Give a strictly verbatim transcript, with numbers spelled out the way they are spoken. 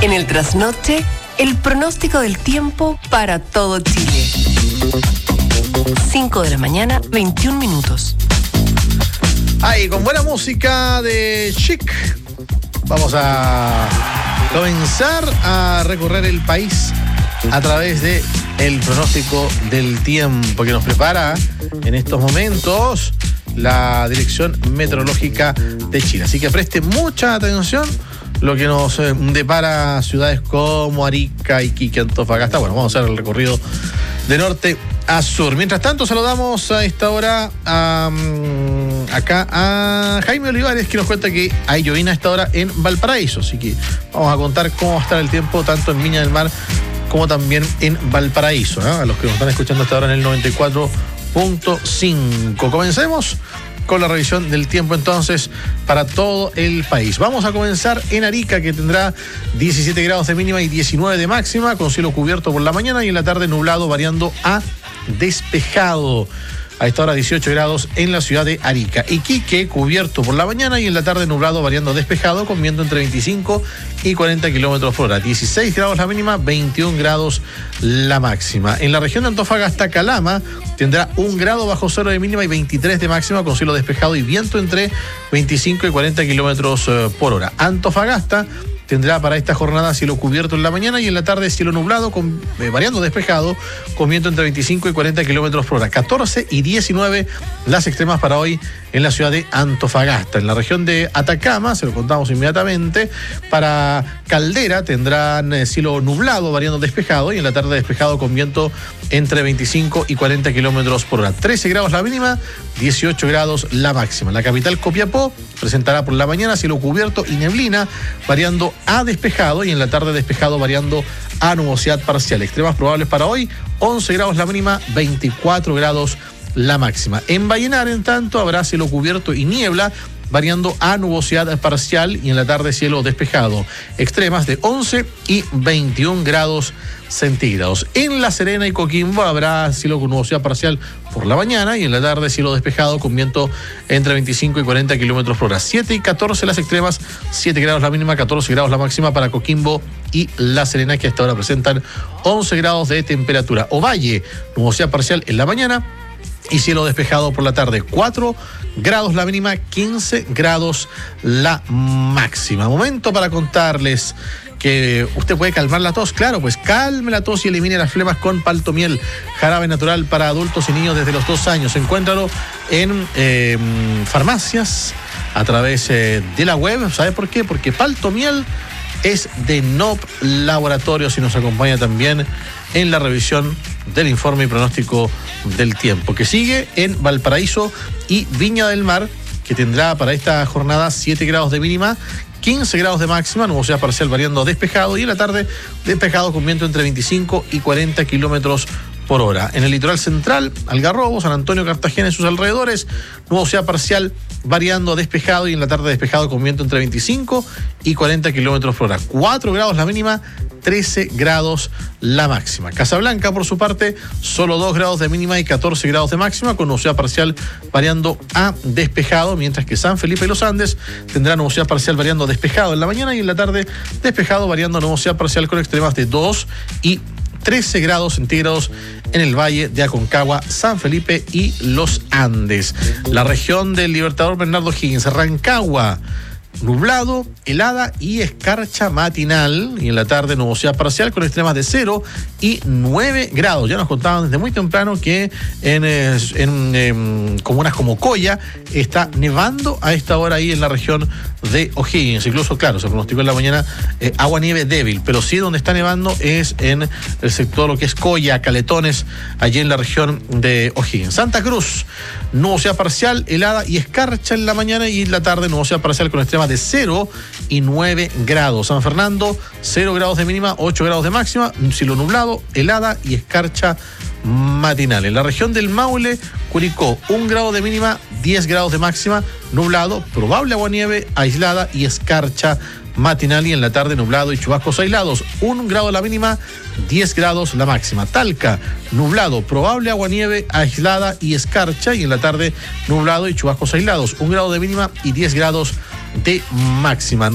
En el trasnoche, el pronóstico del tiempo para todo Chile. cinco de la mañana, veintiún minutos. Ahí, con buena música de Chic, vamos a comenzar a recorrer el país a través de el pronóstico del tiempo que nos prepara en estos momentos la Dirección Meteorológica de Chile. Así que preste mucha atención lo que nos eh, depara ciudades como Arica, Iquique, Antofagasta. Bueno, vamos a hacer el recorrido de norte a sur. Mientras tanto, saludamos a esta hora a, um, acá a Jaime Olivares, que nos cuenta que hay llovina a esta hora en Valparaíso. Así que vamos a contar cómo va a estar el tiempo tanto en Viña del Mar como también en Valparaíso, ¿no? A los que nos están escuchando hasta ahora en el noventa y cuatro punto cinco. Comencemos con la revisión del tiempo entonces para todo el país. Vamos a comenzar en Arica, que tendrá diecisiete grados de mínima y diecinueve de máxima, con cielo cubierto por la mañana y en la tarde nublado variando a despejado. A esta hora dieciocho grados en la ciudad de Arica. Iquique cubierto por la mañana y en la tarde nublado variando despejado con viento entre veinticinco y cuarenta kilómetros por hora. dieciséis grados la mínima, veintiún grados la máxima. En la región de Antofagasta, Calama tendrá un grado bajo cero de mínima y veintitrés de máxima con cielo despejado y viento entre veinticinco y cuarenta kilómetros por hora. Antofagasta tendrá para esta jornada cielo cubierto en la mañana y en la tarde cielo nublado, con, eh, variando despejado, con viento entre veinticinco y cuarenta kilómetros por hora. catorce y diecinueve las extremas para hoy en la ciudad de Antofagasta. En la región de Atacama, se lo contamos inmediatamente, para Caldera tendrán eh, cielo nublado, variando despejado y en la tarde despejado con viento entre veinticinco y cuarenta kilómetros por hora. trece grados la mínima, dieciocho grados la máxima. La capital Copiapó presentará por la mañana cielo cubierto y neblina, variando a despejado y en la tarde despejado variando a nubosidad parcial. Extremas probables para hoy, once grados la mínima, veinticuatro grados la máxima. En Vallenar, en tanto, habrá cielo cubierto y niebla, variando a nubosidad parcial y en la tarde cielo despejado. Extremas de once y veintiún grados centígrados. En La Serena y Coquimbo habrá cielo con nubosidad parcial por la mañana y en la tarde cielo despejado con viento entre veinticinco y cuarenta kilómetros por hora. siete y catorce las extremas, siete grados la mínima, catorce grados la máxima para Coquimbo y La Serena, que hasta ahora presentan once grados de temperatura. Ovalle, nubosidad parcial en la mañana y cielo despejado por la tarde, cuatro grados la mínima, quince grados la máxima. Momento para contarles que usted puede calmar la tos. Claro, pues calme la tos y elimine las flemas con Paltomiel, jarabe natural para adultos y niños desde los dos años. Encuéntralo en eh, farmacias a través eh, de la web. ¿Sabe por qué? Porque Paltomiel es de N O P Laboratorios y nos acompaña también en la revisión del informe y pronóstico del tiempo, que sigue en Valparaíso y Viña del Mar, que tendrá para esta jornada siete grados de mínima, quince grados de máxima, nubosidad parcial variando despejado y en la tarde despejado con viento entre veinticinco y cuarenta kilómetros por hora. En el litoral central, Algarrobo, San Antonio, Cartagena y sus alrededores, nubosidad parcial variando despejado y en la tarde despejado con viento entre veinticinco y cuarenta kilómetros por hora. cuatro grados la mínima, trece grados la máxima. Casablanca, por su parte, solo dos grados de mínima y catorce grados de máxima, con nubosidad parcial variando a despejado, mientras que San Felipe y los Andes tendrán nubosidad parcial variando despejado en la mañana y en la tarde despejado variando a nubosidad parcial con extremas de dos y trece grados centígrados en el Valle de Aconcagua, San Felipe y los Andes. La región del Libertador Bernardo O'Higgins, Rancagua, nublado, helada y escarcha matinal y en la tarde nubosidad parcial con extremas de cero y nueve grados. Ya nos contaban desde muy temprano que en, en, en comunas como Coya está nevando a esta hora ahí en la región de O'Higgins. Incluso, claro, se pronosticó en la mañana eh, agua nieve débil, pero sí donde está nevando es en el sector lo que es Coya, Caletones, allí en la región de O'Higgins. Santa Cruz, nubosidad parcial, helada y escarcha en la mañana y en la tarde nubosidad parcial con extremas de cero y nueve grados. San Fernando, cero grados de mínima, ocho grados de máxima, cielo nublado, helada y escarcha matinal. En la región del Maule, Curicó, un grado de mínima, diez grados de máxima, nublado, probable aguanieve aislada y escarcha matinal y en la tarde nublado y chubascos aislados, un grado la mínima, diez grados la máxima. Talca, nublado, probable aguanieve aislada y escarcha y en la tarde nublado y chubascos aislados, un grado de mínima y diez grados de máxima.